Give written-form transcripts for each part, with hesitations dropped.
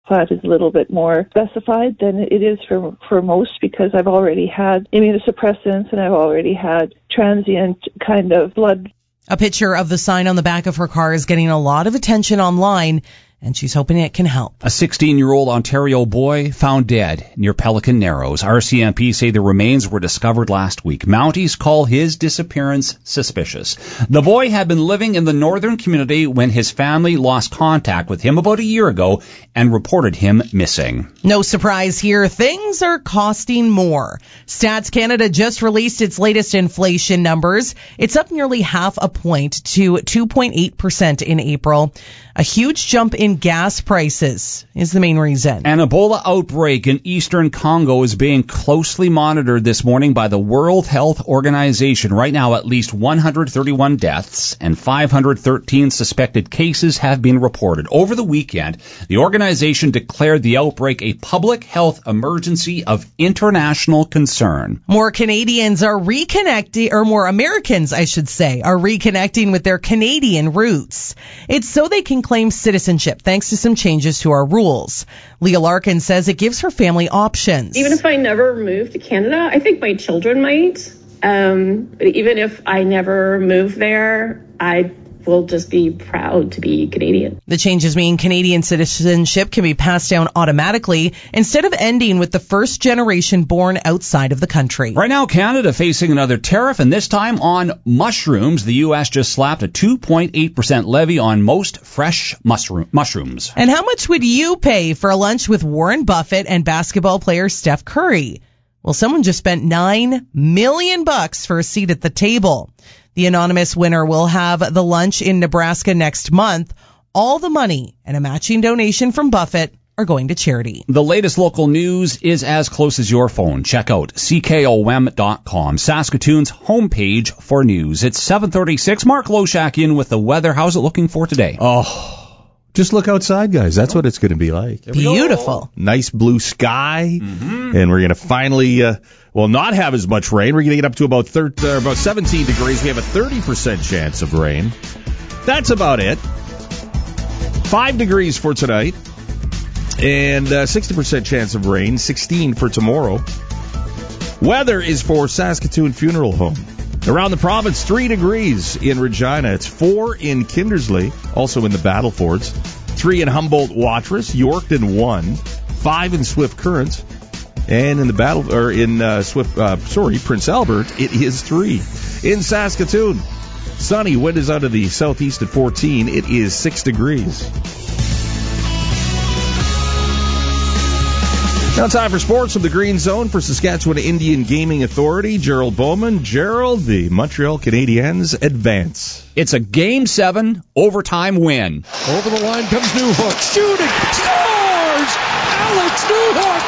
plat is a little bit more specified than it is for most, because I've already had immunosuppressants and I've already had transient kind of blood. A picture of the sign on the back of her car is getting a lot of attention online, and she's hoping it can help. A 16-year-old Ontario boy found dead near Pelican Narrows. RCMP say the remains were discovered last week. Mounties call his disappearance suspicious. The boy had been living in the northern community when his family lost contact with him about a year ago and reported him missing. No surprise here, things are costing more. Stats Canada just released its latest inflation numbers. It's up nearly half a point to 2.8% in April. A huge jump in gas prices is the main reason. An Ebola outbreak in eastern Congo is being closely monitored this morning by the World Health Organization. Right now, at least 131 deaths and 513 suspected cases have been reported. Over the weekend, the organization declared the outbreak a public health emergency of international concern. More Canadians are reconnecting, or more Americans, I should say, are reconnecting with their Canadian roots. It's so they can claim citizenship thanks to some changes to our rules. Leah Larkin says it gives her family options. Even if I never move to Canada, I think my children might. But even if I never move there, I will just be proud to be Canadian. The changes mean Canadian citizenship can be passed down automatically instead of ending with the first generation born outside of the country. Right now, Canada facing another tariff, and this time on mushrooms. The U.S. just slapped a 2.8% levy on most fresh mushrooms. And how much would you pay for a lunch with Warren Buffett and basketball player Steph Curry? Well, someone just spent $9 million for a seat at the table. The anonymous winner will have the lunch in Nebraska next month. All the money and a matching donation from Buffett are going to charity. The latest local news is as close as your phone. Check out CKOM.com, Saskatoon's homepage for news. It's 7:36. Mark Loshak in with the weather. How's it looking for today? Just look outside, guys. That's what it's going to be like. Beautiful. Nice blue sky. And we're going to finally, not have as much rain. We're going to get up to about 17 degrees. We have a 30% chance of rain. That's about it. 5 degrees for tonight. And 60% chance of rain. 16 for tomorrow. Weather is for Saskatoon Funeral Home. Around the province, 3 degrees in Regina. It's 4 in Kindersley, also in the Battlefords. 3 in Humboldt-Watrous, Yorkton 1, 5 in Swift Current, and in the Prince Albert, it is 3. In Saskatoon, sunny, wind is out of the southeast at 14. It is 6 degrees. Now time for sports from the Green Zone for Saskatchewan Indian Gaming Authority. Gerald Bowman. Gerald, the Montreal Canadiens advance. It's a Game 7 overtime win. Over the line comes Newhook. Shooting. Scores! Alex Newhook!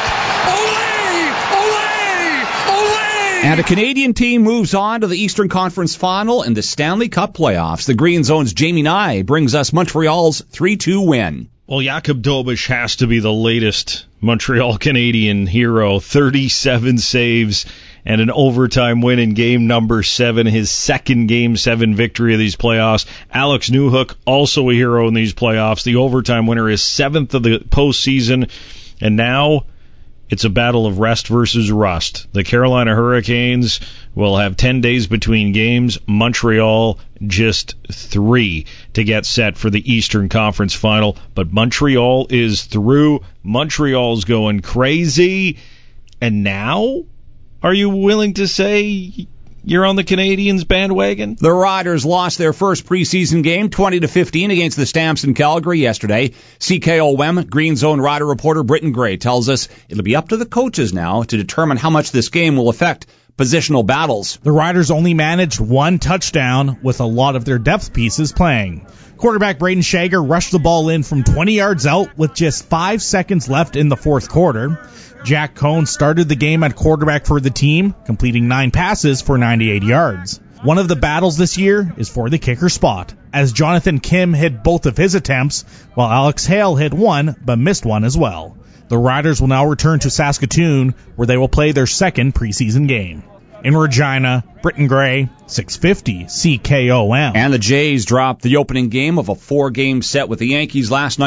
Ole! And a Canadian team moves on to the Eastern Conference Final in the Stanley Cup playoffs. The Green Zone's Jamie Nye brings us Montreal's 3-2 win. Well, Jakub Dobeš has to be the latest Montreal Canadian hero. 37 saves and an overtime win in game number 7, his second game 7 victory of these playoffs. Alex Newhook, also a hero in these playoffs. The overtime winner is 7th of the postseason, and now it's a battle of rest versus rust. The Carolina Hurricanes will have 10 days between games. Montreal just 3 to get set for the Eastern Conference Final. But Montreal is through. Montreal's going crazy. And now, are you willing to say you're on the Canadiens bandwagon? The Riders lost their first preseason game 20-15 against the Stamps in Calgary yesterday. CKOM Green Zone Rider reporter Britton Gray tells us it'll be up to the coaches now to determine how much this game will affect positional battles. The Riders only managed 1 touchdown with a lot of their depth pieces playing. Quarterback Braden Shager rushed the ball in from 20 yards out with just 5 seconds left in the fourth quarter. Jack Cohn started the game at quarterback for the team, completing 9 passes for 98 yards. One of the battles this year is for the kicker spot, as Jonathan Kim hit both of his attempts, while Alex Hale hit one but missed one as well. The Riders will now return to Saskatoon, where they will play their second preseason game. In Regina, Britton Gray, 650 CKOM. And the Jays dropped the opening game of a 4-game set with the Yankees last night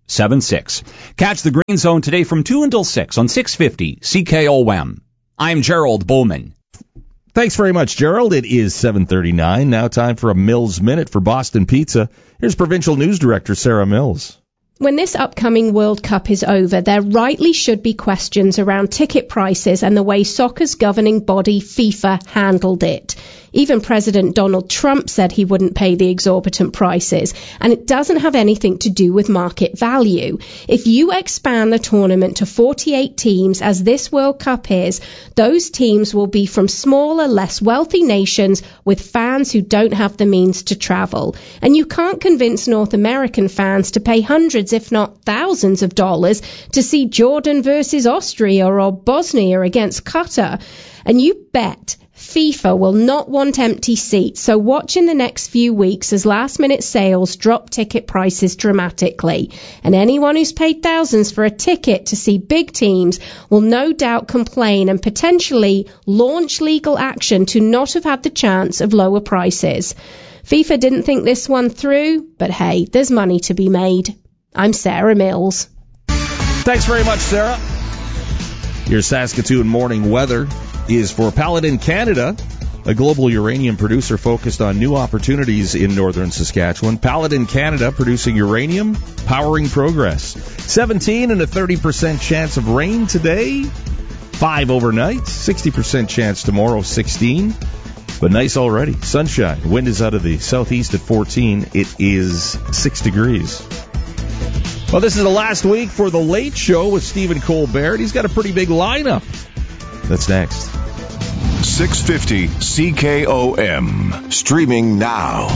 888-203-1076. Catch the Green Zone today from 2 until 6 on 650 CKOM. I'm Gerald Bowman. Thanks very much, Gerald. It is 7:39. Now time for a Mills Minute for Boston Pizza. Here's Provincial News Director Sarah Mills. When this upcoming World Cup is over, there rightly should be questions around ticket prices and the way soccer's governing body, FIFA, handled it. Even President Donald Trump said he wouldn't pay the exorbitant prices, and it doesn't have anything to do with market value. If you expand the tournament to 48 teams, as this World Cup is, those teams will be from smaller, less wealthy nations with fans who don't have the means to travel. And you can't convince North American fans to pay hundreds, if not thousands of dollars to see Jordan versus Austria or Bosnia against Qatar. And you bet FIFA will not want empty seats, so watch in the next few weeks as last-minute sales drop ticket prices dramatically. And anyone who's paid thousands for a ticket to see big teams will no doubt complain and potentially launch legal action to not have had the chance of lower prices. FIFA didn't think this one through, but hey, there's money to be made. I'm Sarah Mills. Thanks very much, Sarah. Your Saskatoon morning weather is for Paladin Canada, a global uranium producer focused on new opportunities in northern Saskatchewan. Paladin Canada, producing uranium, powering progress. 17 and a 30% chance of rain today, 5 overnight, 60% chance tomorrow, 16. But nice already. Sunshine. Wind is out of the southeast at 14. It is 6 degrees. Well, this is the last week for The Late Show with Stephen Colbert. He's got a pretty big lineup. That's next. 650 CKOM. Streaming now.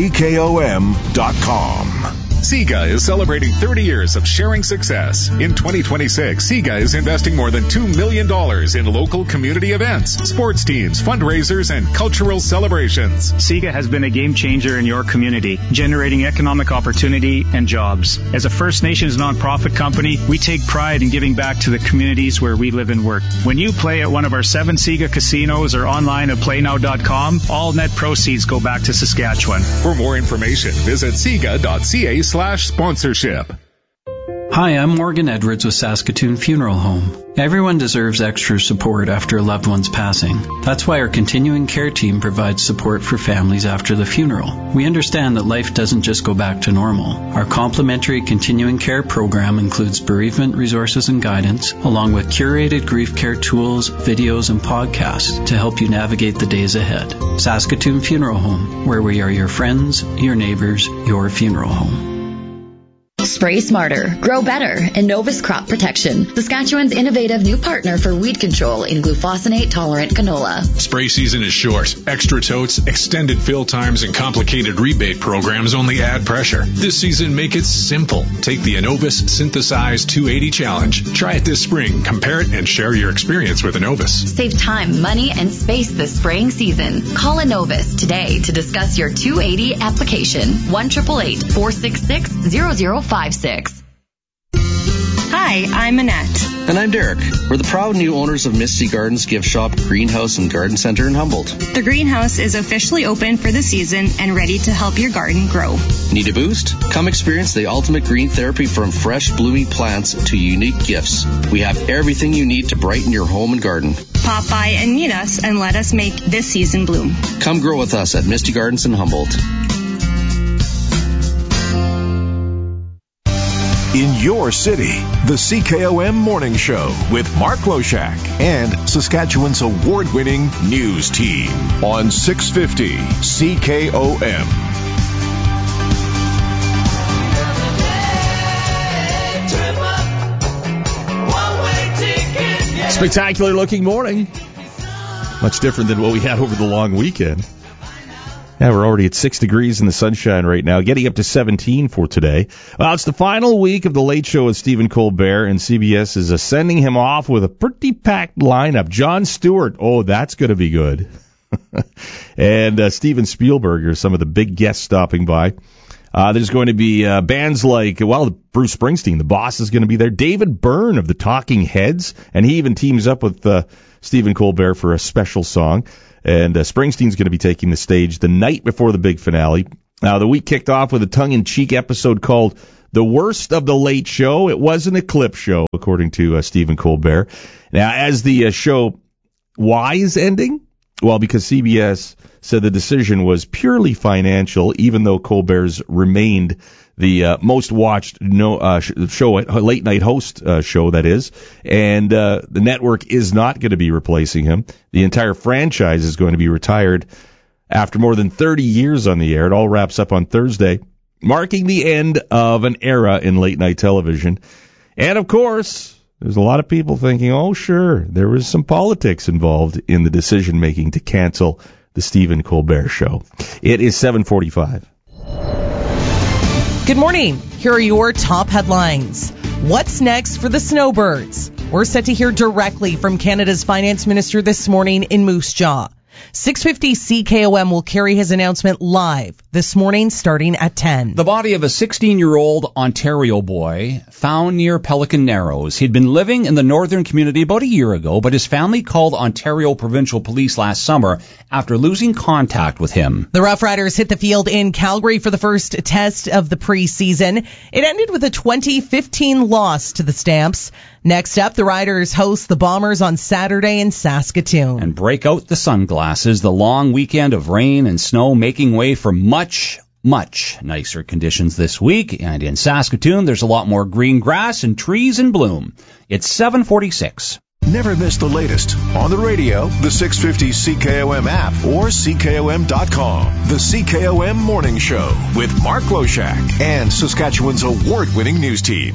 CKOM.com. SIGA is celebrating 30 years of sharing success. In 2026, SIGA is investing more than $2 million in local community events, sports teams, fundraisers, and cultural celebrations. SIGA has been a game changer in your community, generating economic opportunity and jobs. As a First Nations nonprofit company, we take pride in giving back to the communities where we live and work. When you play at one of our 7 SIGA casinos or online at playnow.com, all net proceeds go back to Saskatchewan. For more information, visit siga.ca/sponsorship. Hi, I'm Morgan Edwards with Saskatoon Funeral Home. Everyone deserves extra support after a loved one's passing. That's why our continuing care team provides support for families after the funeral. We understand that life doesn't just go back to normal. Our complimentary continuing care program includes bereavement resources and guidance, along with curated grief care tools, videos, and podcasts to help you navigate the days ahead. Saskatoon Funeral Home, where we are your friends, your neighbors, your funeral home. Spray smarter, grow better, and Novus Crop Protection, Saskatchewan's innovative new partner for weed control in glufosinate-tolerant canola. Spray season is short. Extra totes, extended fill times, and complicated rebate programs only add pressure. This season, make it simple. Take the Innovis Synthesize 280 Challenge. Try it this spring, compare it, and share your experience with Innovis. Save time, money, and space this spraying season. Call Innovis today to discuss your 280 application. 1-888-466-0056. Hi, I'm Annette. And I'm Derek. We're the proud new owners of Misty Gardens Gift Shop, Greenhouse, and Garden Center in Humboldt. The greenhouse is officially open for the season and ready to help your garden grow. Need a boost? Come experience the ultimate green therapy, from fresh blooming plants to unique gifts. We have everything you need to brighten your home and garden. Pop by and meet us and let us make this season bloom. Come grow with us at Misty Gardens in Humboldt. In your city, the CKOM Morning Show with Mark Loshak and Saskatchewan's award-winning news team on 650 CKOM. Spectacular looking morning. Much different than what we had over the long weekend. Yeah, we're already at 6 degrees in the sunshine right now, getting up to 17 for today. Well, it's the final week of The Late Show with Stephen Colbert, and CBS is sending him off with a pretty packed lineup. Jon Stewart, oh, that's going to be good. And Steven Spielberg are some of the big guests stopping by. There's going to be bands like, well, Bruce Springsteen, the boss, is going to be there. David Byrne of the Talking Heads, and he even teams up with Stephen Colbert for a special song. And Springsteen's going to be taking the stage the night before the big finale. The week kicked off with a tongue-in-cheek episode called the worst of the Late Show. It wasn't a clip show, according to Stephen Colbert. Now, as the show, why is ending? Well, because CBS said the decision was purely financial, even though Colbert's remained the most watched show, late night host show, that is. And the network is not going to be replacing him. The entire franchise is going to be retired after more than 30 years on the air. It all wraps up on Thursday, marking the end of an era in late night television. And, of course, there's a lot of people thinking, oh, sure, there was some politics involved in the decision-making to cancel the Stephen Colbert Show. It is 7:45. Good morning. Here are your top headlines. What's next for the snowbirds? We're set to hear directly from Canada's finance minister this morning in Moose Jaw. 650 CKOM will carry his announcement live this morning starting at 10. The body of a 16-year-old Ontario boy found near Pelican Narrows. He'd been living in the northern community about a year ago, but his family called Ontario Provincial Police last summer after losing contact with him. The Rough Riders hit the field in Calgary for the first test of the preseason. It ended with a 20-15 loss to the Stamps. Next up, the Riders host the Bombers on Saturday in Saskatoon. And break out the sunglasses. The long weekend of rain and snow making way for much nicer conditions this week. And in Saskatoon, there's a lot more green grass and trees in bloom. It's 7:46. Never miss the latest on the radio, the 650 CKOM app, or CKOM.com. The CKOM Morning Show with Mark Loshak and Saskatchewan's award-winning news team.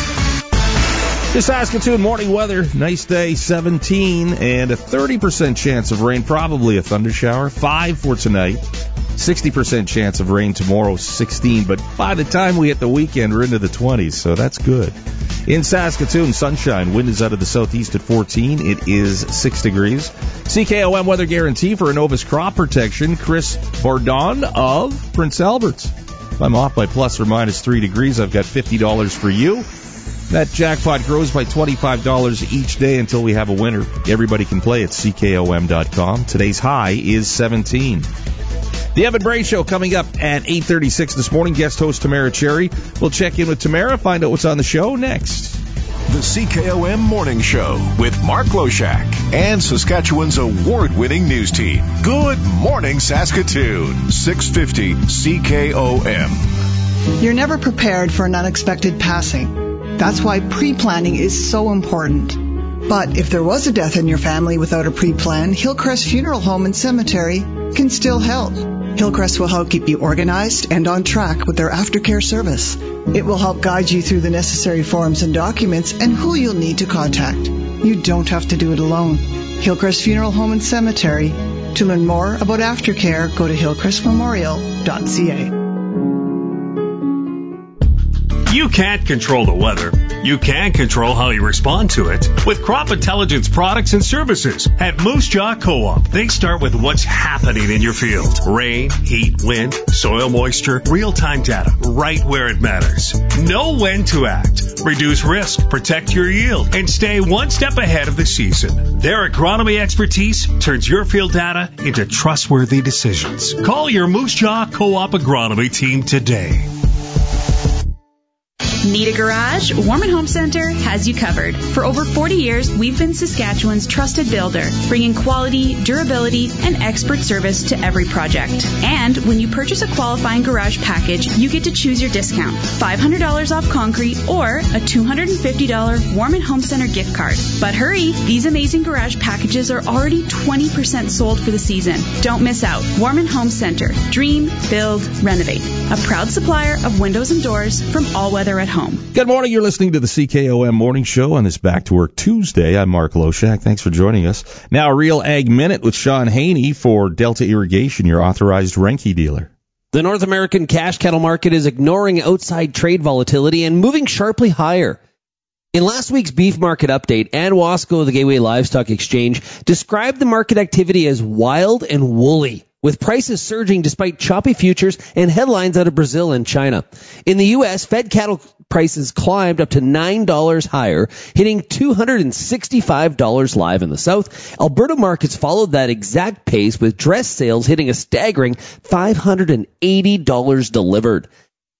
The Saskatoon morning weather, nice day, 17, and a 30% chance of rain, probably a thunder shower, 5 for tonight, 60% chance of rain tomorrow, 16, but by the time we hit the weekend, we're into the 20s, so that's good. In Saskatoon, sunshine, wind is out of the southeast at 14, it is 6 degrees. CKOM weather guarantee for Innovis crop protection, Chris Bordon of Prince Albert's. If I'm off by plus or minus 3 degrees, I've got $50 for you. That jackpot grows by $25 each day until we have a winner. Everybody can play at CKOM.com. Today's high is 17. The Evan Bray Show coming up at 8:36 this morning. Guest host Tamara Cherry. We'll check in with Tamara, find out what's on the show next. The CKOM Morning Show with Mark Loshak and Saskatchewan's award-winning news team. Good morning, Saskatoon. 650 CKOM. You're never prepared for an unexpected passing. That's why pre-planning is so important. But if there was a death in your family without a pre-plan, Hillcrest Funeral Home and Cemetery can still help. Hillcrest will help keep you organized and on track with their aftercare service. It will help guide you through the necessary forms and documents and who you'll need to contact. You don't have to do it alone. Hillcrest Funeral Home and Cemetery. To learn more about aftercare, go to hillcrestmemorial.ca. You can't control the weather. You can control how you respond to it with crop intelligence products and services at Moose Jaw Co-op. They start with what's happening in your field. Rain, heat, wind, soil moisture, real-time data, right where it matters. Know when to act. Reduce risk, protect your yield, and stay one step ahead of the season. Their agronomy expertise turns your field data into trustworthy decisions. Call your Moose Jaw Co-op agronomy team today. Need a garage? Warman Home Center has you covered. For over 40 years, we've been Saskatchewan's trusted builder, bringing quality, durability, and expert service to every project. And when you purchase a qualifying garage package, you get to choose your discount. $500 off concrete or a $250 Warman Home Center gift card. But hurry, these amazing garage packages are already 20% sold for the season. Don't miss out. Warman Home Center. Dream, build, renovate. A proud supplier of windows and doors from All Weather at Home. Good morning. You're listening to the CKOM Morning Show on this Back to Work Tuesday. I'm Mark Loshak. Thanks for joining us. Now, a Real Ag Minute with Sean Haney for Delta Irrigation, your authorized Renke dealer. The North American cash cattle market is ignoring outside trade volatility and moving sharply higher. In last week's beef market update, Ann Wasco of the Gateway Livestock Exchange described the market activity as wild and woolly, with prices surging despite choppy futures and headlines out of Brazil and China. In the U.S., fed cattle prices climbed up to $9 higher, hitting $265 live in the South. Alberta markets followed that exact pace, with dress sales hitting a staggering $580 delivered.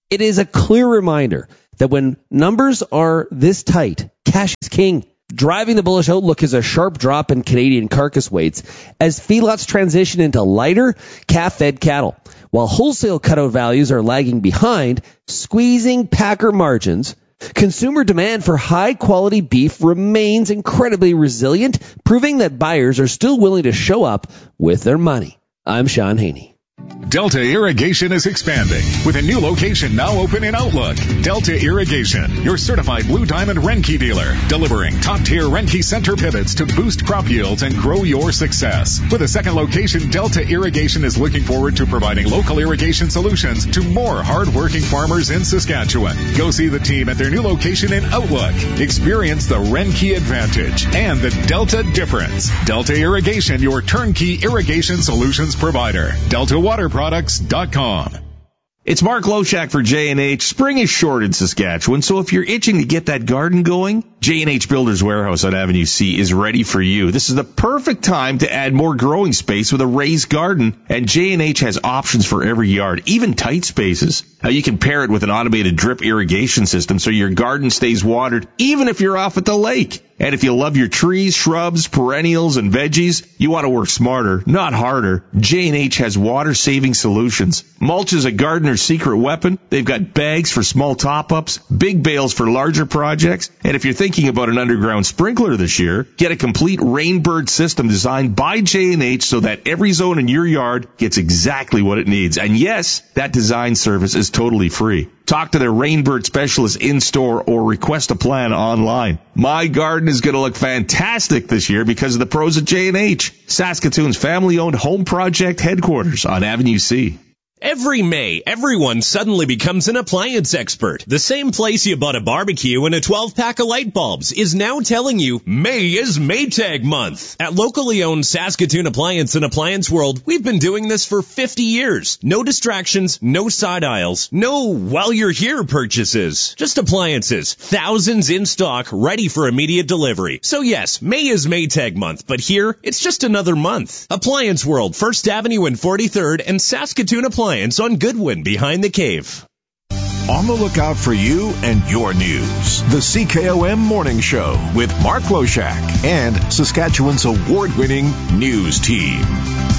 It is a clear reminder that when numbers are this tight, cash is king. Driving the bullish outlook is a sharp drop in Canadian carcass weights as feedlots transition into lighter, calf-fed cattle, while wholesale cutout values are lagging behind, squeezing packer margins. Consumer demand for high-quality beef remains incredibly resilient, proving that buyers are still willing to show up with their money. I'm Sean Haney. Delta Irrigation is expanding with a new location now open in Outlook. Delta Irrigation, your certified Blue Diamond Renke dealer, delivering top-tier Renke center pivots to boost crop yields and grow your success. With a second location, Delta Irrigation is looking forward to providing local irrigation solutions to more hard-working farmers in Saskatchewan. Go see the team at their new location in Outlook. Experience the Renke advantage and the Delta difference. Delta Irrigation, your turnkey irrigation solutions provider. DeltaWaterProducts.com. It's Mark Loshak for J&H. Spring is short in Saskatchewan, so if you're itching to get that garden going, J&H Builders Warehouse on Avenue C is ready for you. This is the perfect time to add more growing space with a raised garden, and J&H has options for every yard, even tight spaces. Now you can pair it with an automated drip irrigation system so your garden stays watered even if you're off at the lake. And if you love your trees, shrubs, perennials, and veggies, you want to work smarter, not harder. J&H has water-saving solutions. Mulch is a gardener's secret weapon. They've got bags for small top-ups, big bales for larger projects. And if you're thinking about an underground sprinkler this year, get a complete Rainbird system designed by J&H so that every zone in your yard gets exactly what it needs. And yes, that design service is totally free. Talk to their Rainbird specialist in-store or request a plan online. My garden is going to look fantastic this year because of the pros at J&H, Saskatoon's family-owned home project headquarters on Avenue C. Every May, everyone suddenly becomes an appliance expert. The same place you bought a barbecue and a 12-pack of light bulbs is now telling you May is Maytag month. At locally owned Saskatoon Appliance and Appliance World, we've been doing this for 50 years. No distractions, no side aisles, no while you're here purchases. Just appliances, thousands in stock, ready for immediate delivery. So yes, May is Maytag month, but here, it's just another month. Appliance World, 1st Avenue and 43rd, and Saskatoon Appliance on Goodwin behind the cave. On the lookout for you and your news. The CKOM Morning Show with Mark Loshak and Saskatchewan's award-winning news team.